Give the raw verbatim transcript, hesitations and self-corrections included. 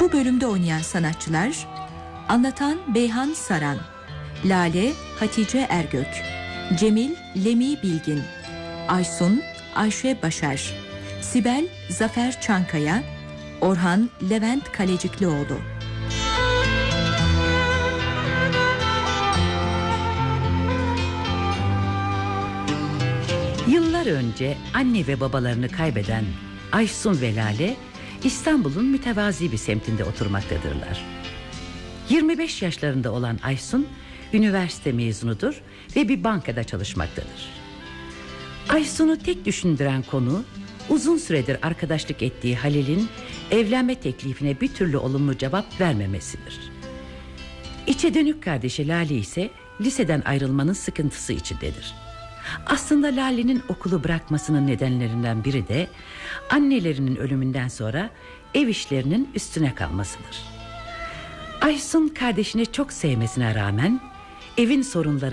Bu bölümde oynayan sanatçılar: anlatan Beyhan Saran, Lale Hatice Ergök, Cemil Lemi Bilgin, Aysun Ayşe Başar, Sibel Zafer Çankaya, Orhan Levent Kaleciklioğlu. Yıllar önce anne ve babalarını kaybeden Aysun ve Lale İstanbul'un mütevazi bir semtinde oturmaktadırlar. yirmi beş yaşlarında olan Aysun üniversite mezunudur ve bir bankada çalışmaktadır. Aysun'u tek düşündüren konu uzun süredir arkadaşlık ettiği Halil'in evlenme teklifine bir türlü olumlu cevap vermemesidir. İçe dönük kardeşi Lale ise liseden ayrılmanın sıkıntısı içindedir. Aslında Lale'nin okulu bırakmasının nedenlerinden biri de annelerinin ölümünden sonra ev işlerinin üstüne kalmasıdır. Aysun kardeşini çok sevmesine rağmen evin sorunları